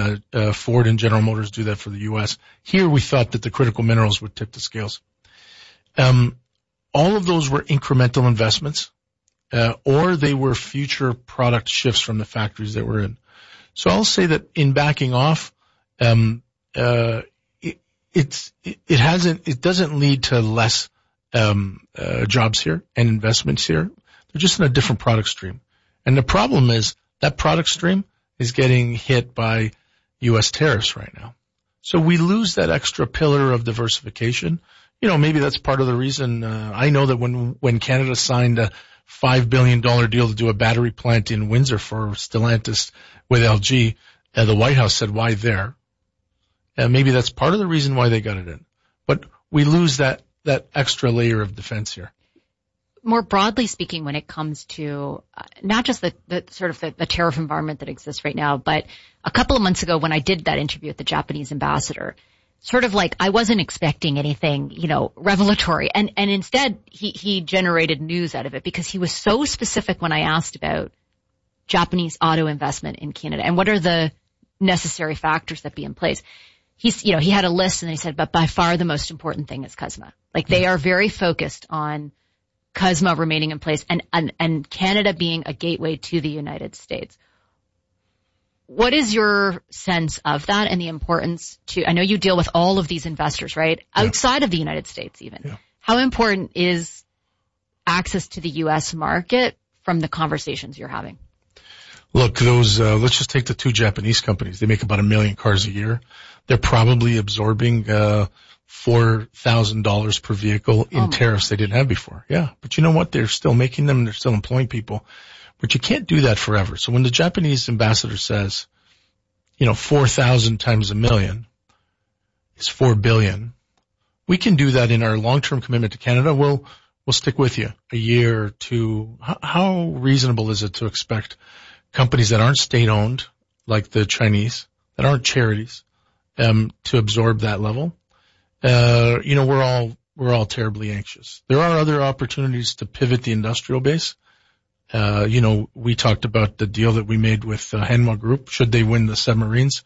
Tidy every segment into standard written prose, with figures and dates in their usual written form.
Ford and General Motors do that for the U.S. Here we thought that the critical minerals would tip the scales. All of those were incremental investments, or they were future product shifts from the factories that we're in. So I'll say that in backing off, it doesn't lead to less jobs here and investments here. They're just in a different product stream. And the problem is that product stream is getting hit by U.S. tariffs right now. So we lose that extra pillar of diversification. Maybe that's part of the reason. I know that when Canada signed a $5 billion deal to do a battery plant in Windsor for Stellantis with LG, the White House said, why there? Maybe that's part of the reason why they got it in. But we lose that extra layer of defense here. More broadly speaking, when it comes to not just the tariff environment that exists right now, but a couple of months ago when I did that interview with the Japanese ambassador, sort of like I wasn't expecting anything, revelatory. And instead he generated news out of it because he was so specific when I asked about Japanese auto investment in Canada and what are the necessary factors that be in place. He had a list and then he said, but by far the most important thing is CUSMA. Like they are very focused on CUSMA remaining in place and Canada being a gateway to the United States. What is your sense of that and the importance I know you deal with all of these investors, right? Yeah. Outside of the United States even. Yeah. How important is access to the U.S. market from the conversations you're having? Look, those, let's just take the two Japanese companies. They make about 1 million cars a year. They're probably absorbing, $4,000 per vehicle in tariffs they didn't have before. Yeah. But you know what? They're still making them and they're still employing people. But you can't do that forever. So when the Japanese ambassador says, 4,000 times 1 million is 4 billion, we can do that in our long-term commitment to Canada. We'll stick with you a year or two. How reasonable is it to expect companies that aren't state-owned, like the Chinese, that aren't charities, to absorb that level? We're all terribly anxious. There are other opportunities to pivot the industrial base. We talked about the deal that we made with Hanwha Group. Should they win the submarines,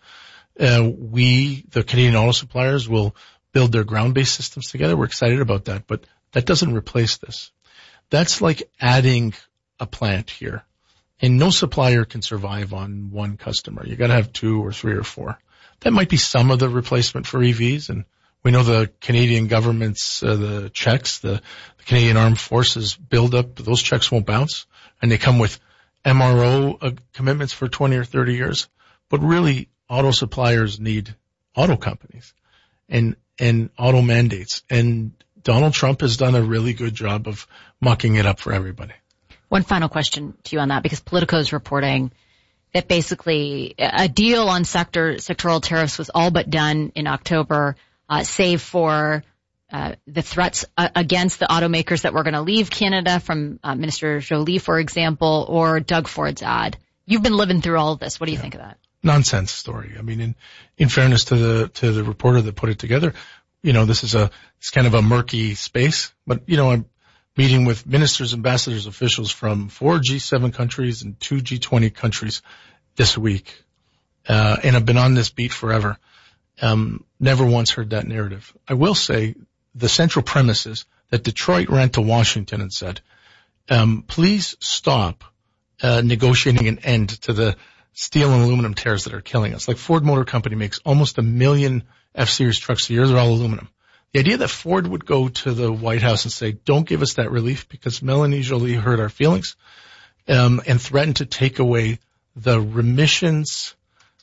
the Canadian auto suppliers, will build their ground-based systems together. We're excited about that, but that doesn't replace this. That's like adding a plant here. And no supplier can survive on one customer. You gotta have 2 or 3 or 4. That might be some of the replacement for EVs, and we know the Canadian government's, the checks, the Canadian Armed Forces build up, those checks won't bounce. And they come with MRO commitments for 20 or 30 years. But really, auto suppliers need auto companies and auto mandates. And Donald Trump has done a really good job of mucking it up for everybody. One final question to you on that, because Politico is reporting that basically a deal on sectoral tariffs was all but done in October, save for the threats against the automakers that were going to leave Canada from Minister Joly, for example, or Doug Ford's ad. You've been living through all of this. What do you think of that? Nonsense story. I mean, in fairness to the reporter that put it together, this is it's kind of a murky space. But I'm meeting with ministers, ambassadors, officials from 4 G7 countries and 2 G20 countries this week, and I've been on this beat forever. Never once heard that narrative. I will say, the central premise is that Detroit ran to Washington and said, please stop negotiating an end to the steel and aluminum tariffs that are killing us. Like Ford Motor Company makes almost 1 million F-Series trucks a year. They're all aluminum. The idea that Ford would go to the White House and say, don't give us that relief because Melanie Joly hurt our feelings, and threaten to take away the remissions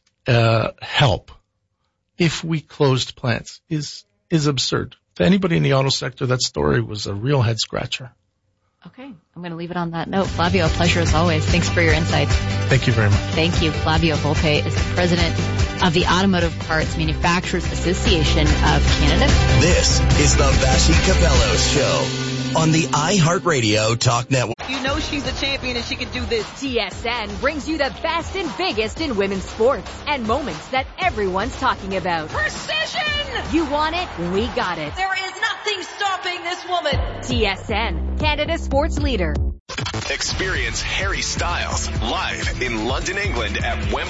help if we closed plants is absurd. To anybody in the auto sector, that story was a real head scratcher. Okay. I'm going to leave it on that note. Flavio, a pleasure as always. Thanks for your insights. Thank you very much. Thank you. Flavio Volpe is the president of the Automotive Parts Manufacturers Association of Canada. This is the Vassy Cavello Show on the iHeartRadio Talk Network. You know she's a champion and she can do this. TSN brings you the best and biggest in women's sports and moments that everyone's talking about. Precision! You want it? We got it. There is nothing stopping this woman. TSN, Canada's sports leader. Experience Harry Styles live in London, England at Wembley.